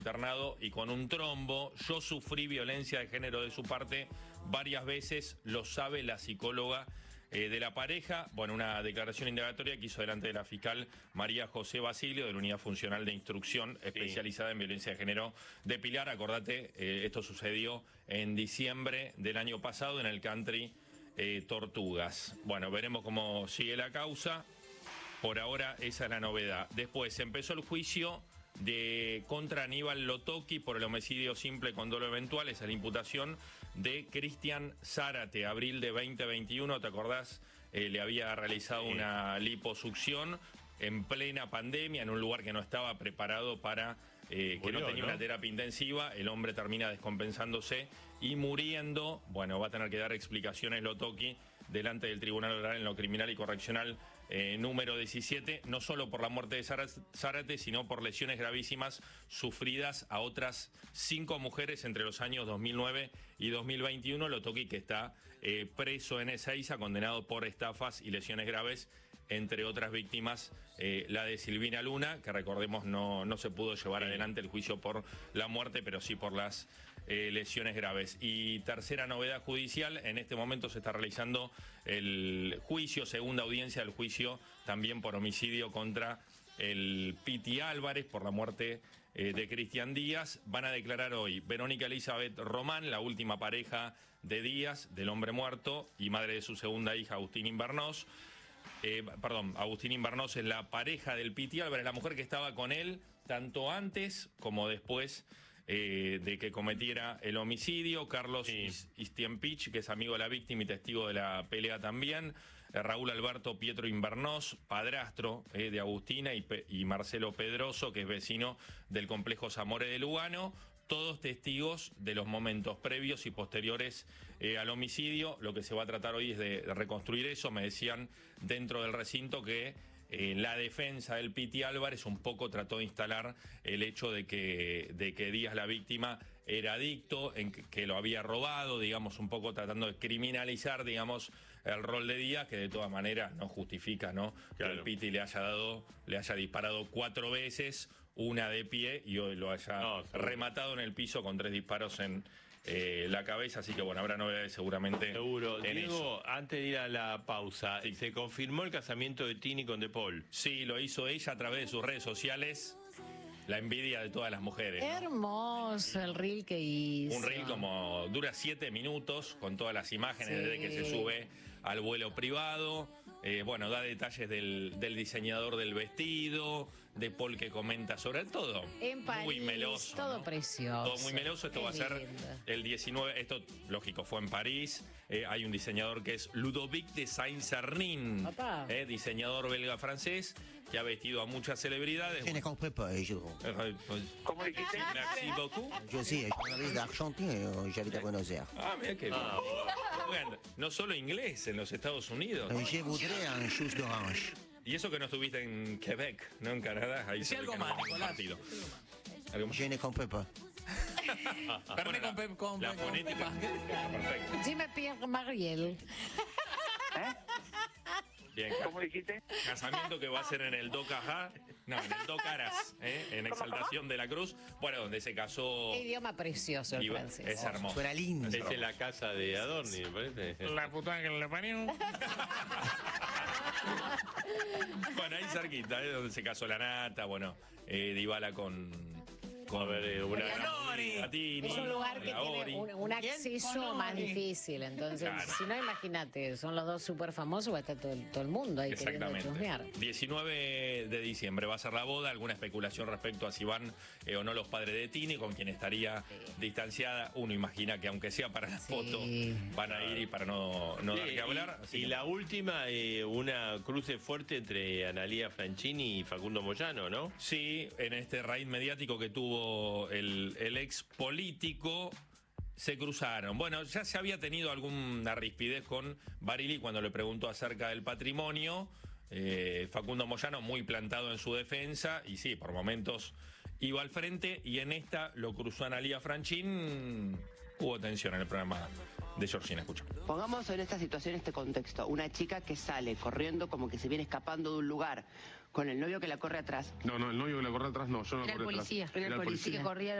internado y con un trombo. Yo sufrí violencia de género de su parte varias veces, lo sabe la psicóloga de la pareja. Bueno, una declaración indagatoria que hizo delante de la fiscal María José Basilio de la Unidad Funcional de Instrucción especializada en violencia de género de Pilar. Acordate, esto sucedió en diciembre del año pasado en el country Tortugas. Bueno, veremos cómo sigue la causa. Por ahora esa es la novedad. Después empezó el juicio contra Aníbal Lotoki por el homicidio simple con dolo eventual. Esa es la imputación de Cristian Zárate, abril de 2021, ¿te acordás? Le había realizado una liposucción en plena pandemia, en un lugar que no estaba preparado para, que no tenía una terapia intensiva. El hombre termina descompensándose y muriendo. Bueno, va a tener que dar explicaciones Lotoki delante del Tribunal Oral en lo Criminal y Correccional número 17, no solo por la muerte de Zárate, sino por lesiones gravísimas sufridas a otras 5 mujeres entre los años 2009 y 2021. Lotoki, que está preso en Ezeiza, condenado por estafas y lesiones graves, entre otras víctimas, la de Silvina Luna, que recordemos no se pudo llevar adelante el juicio por la muerte, pero sí por las lesiones graves. Y tercera novedad judicial, en este momento se está realizando el juicio, segunda audiencia del juicio, también por homicidio contra el Piti Álvarez, por la muerte de Cristian Díaz. Van a declarar hoy Verónica Elizabeth Román, la última pareja de Díaz, del hombre muerto, y madre de su segunda hija, Agustín Invernós. Agustín Invernós es la pareja del Piti Álvarez, la mujer que estaba con él tanto antes como después de que cometiera el homicidio. Carlos Istiempich, que es amigo de la víctima y testigo de la pelea también. Raúl Alberto Pietro Invernós, padrastro de Agustina, y Marcelo Pedroso, que es vecino del complejo Zamore de Lugano. Todos testigos de los momentos previos y posteriores al homicidio. Lo que se va a tratar hoy es de reconstruir eso. Me decían dentro del recinto que la defensa del Piti Álvarez un poco trató de instalar el hecho de que Díaz, la víctima, era adicto, en que lo había robado, digamos, un poco tratando de criminalizar, digamos, el rol de Díaz, que de todas maneras no justifica, ¿no? Claro. Que el Piti le haya disparado 4 veces, una de pie, y hoy lo haya rematado en el piso con 3 disparos en la cabeza. Así que bueno, habrá novedades seguramente. Seguro. Diego, antes de ir a la pausa, ¿se confirmó el casamiento de Tini con De Paul? Sí, lo hizo ella a través de sus redes sociales. La envidia de todas las mujeres, ¿no? Hermoso el reel que hizo. Un reel como dura 7 minutos con todas las imágenes desde que se sube al vuelo privado. Bueno, da detalles del diseñador del vestido, de Paul, que comenta sobre todo. En París, muy meloso, todo, ¿no? Precioso. Todo muy meloso. Esto va a ser el 19. Esto, lógico, fue en París. Hay un diseñador que es Ludovic de Saint-Sernin, diseñador belga-francés, que ha vestido a muchas celebridades. Je ne comprends pas, ¿Cómo dijiste? Merci beaucoup. Yo sí, journaliste d'Argentine, j'habite a Buenos Aires. Ah, mira qué bien. Bueno, no solo inglés en los Estados Unidos. Je voudrais un jus d'orange. Y eso que no estuviste en Quebec, no en Canadá. Ahí sí, algo más, Nicolás. Je ne comprends pas. La fonética. Perfecto. Dime Pierre Mariel. Bien, ¿cómo dijiste? Casamiento que va a ser en el Docajá, en el Docaras, en Exaltación de la Cruz. Bueno, donde se casó. Qué idioma precioso el francés. Es hermoso. Suena lindo. Es en la casa de Adorni, me parece. La puta que le parió. Bueno, ahí cerquita, donde se casó la Nata, bueno, Dybala con es un lugar que tiene un acceso más difícil. Entonces, si no, imagínate, son los dos súper famosos, va a estar todo el mundo ahí queriendo chusmear. 19 de diciembre va a ser la boda. Alguna especulación respecto a si van o no los padres de Tini, con quien estaría distanciada. Uno imagina que aunque sea para la foto, van a ir y para no dar que hablar. Y la última, una cruce fuerte entre Analía Franchini y Facundo Moyano, ¿no? Sí, en este raid mediático que tuvo el ex político, se cruzaron. Bueno, ya se había tenido alguna rispidez con Barili cuando le preguntó acerca del patrimonio. Facundo Moyano muy plantado en su defensa y sí, por momentos iba al frente, y en esta lo cruzó Analía Franchín. Hubo tensión en el programa de Georgina. Escucha. Pongamos en esta situación, este contexto, una chica que sale corriendo como que se viene escapando de un lugar Con el novio que la corre atrás. No, el novio que la corre atrás no, yo no la corrí atrás. Era el policía que corría